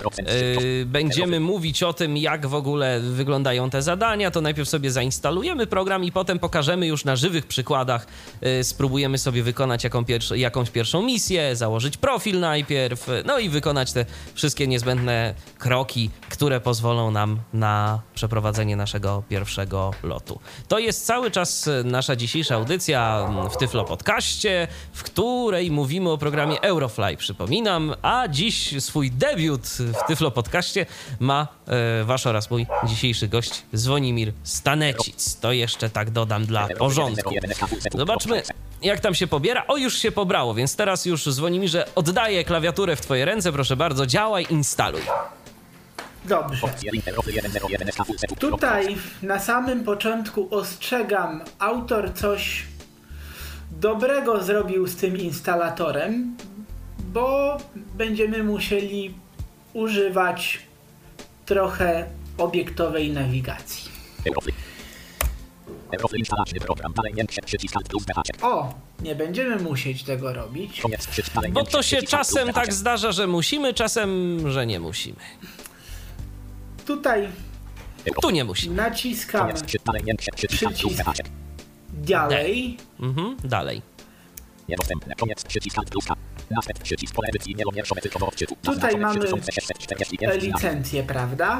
będziemy mówić o tym, jak w ogóle wyglądają te zadania, to najpierw sobie zainstalujemy program i potem pokażemy już na żywych przykładach. Spróbujemy sobie wykonać jakąś pierwszą misję, założyć profil najpierw, no i wykonać te wszystkie niezbędne kroki, które pozwolą nam na przeprowadzenie naszego pierwszego lotu. To jest cały czas nasza dzisiejsza audycja w Tyflo Podcaście, w której mówimy o programie Eurofly, przypominam, a dziś swój debiut w Tyflo Podcaście ma wasz oraz mój dzisiejszy gość Zwonimir Stanecic. To jeszcze tak dodam dla porządku. Zobaczmy, jak tam się pobiera. O, już się pobrało, więc teraz już, Zwonimirze, oddaję klawiaturę w twoje ręce. Proszę bardzo, działaj, instaluj. Dobrze. Tutaj na samym początku ostrzegam, autor coś dobrego zrobił z tym instalatorem, bo będziemy musieli używać trochę obiektowej nawigacji. O, nie będziemy musieć tego robić. Bo to się czasem tak zdarza, że musimy, czasem, że nie musimy. Tutaj tu nie musimy. Naciskam przycisk dalej. Dalej. Tutaj mamy licencję, prawda?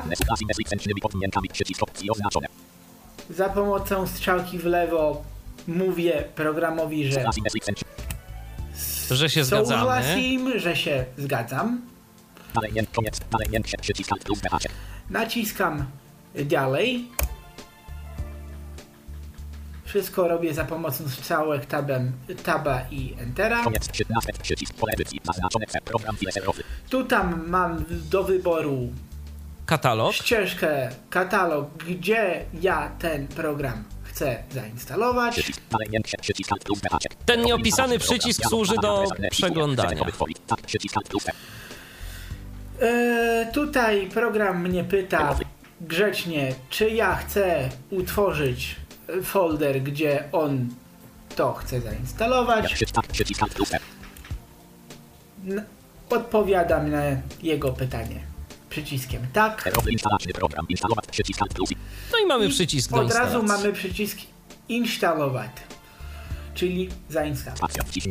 Za pomocą strzałki w lewo mówię programowi, że się zgadzamy, że się zgadzam. Naciskam dalej. Wszystko robię za pomocą strzałek taba i entera. Tu tam mam do wyboru katalog. Ścieżkę, katalog, gdzie ja ten program chcę zainstalować. Ten nieopisany przycisk służy do przeglądania. Tutaj program mnie pyta grzecznie, czy ja chcę utworzyć folder, gdzie on to chce zainstalować. Odpowiadam na jego pytanie przyciskiem tak. No i mamy przycisk do instalacji. Od razu mamy przycisk instalować, czyli zainstalować.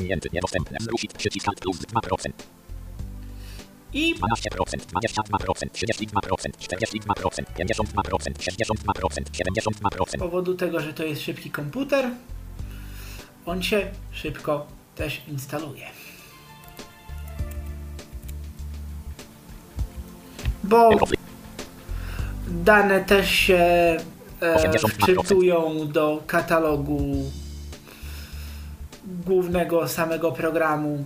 I 12%, 22%, 32%, 42%, 52%, 62%, 72%. Z powodu tego, że to jest szybki komputer, on się szybko też instaluje. Bo dane też się wczytują do katalogu głównego samego programu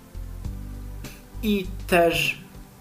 i też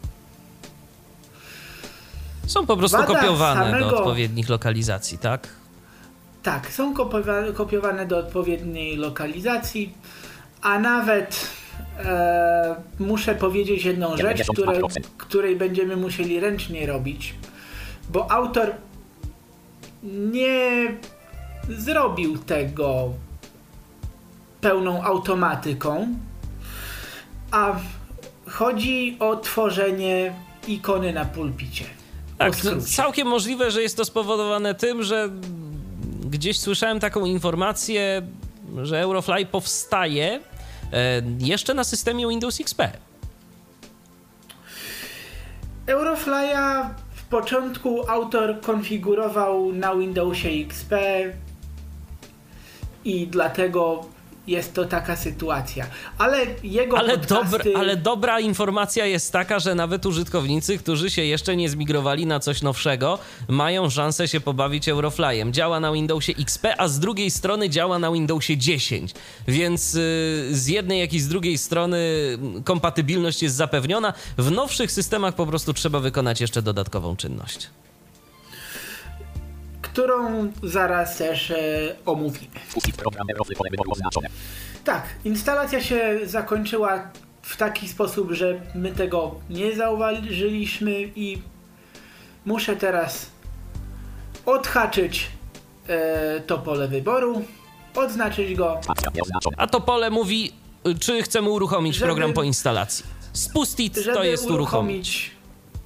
są po prostu kopiowane do odpowiednich lokalizacji, tak? Tak, są kopiowane do odpowiedniej lokalizacji, a nawet muszę powiedzieć jedną rzecz, której będziemy musieli ręcznie robić, bo autor nie zrobił tego pełną automatyką, a chodzi o tworzenie ikony na pulpicie. Tak, całkiem możliwe, że jest to spowodowane tym, że gdzieś słyszałem taką informację, że Eurofly powstaje jeszcze na systemie Windows XP. Eurofly'a w początku autor konfigurował na Windowsie XP i dlatego jest to taka sytuacja. Ale jego podcasty... Ale dobra informacja jest taka, że nawet użytkownicy, którzy się jeszcze nie zmigrowali na coś nowszego, mają szansę się pobawić Euroflyem. Działa na Windowsie XP, a z drugiej strony działa na Windowsie 10. Więc z jednej, jak i z drugiej strony kompatybilność jest zapewniona. W nowszych systemach po prostu trzeba wykonać jeszcze dodatkową czynność, którą zaraz też omówimy. Tak, instalacja się zakończyła w taki sposób, że my tego nie zauważyliśmy i muszę teraz odhaczyć to pole wyboru, odznaczyć go. A to pole mówi, czy chcemy uruchomić program po instalacji. Spustit to jest uruchomić.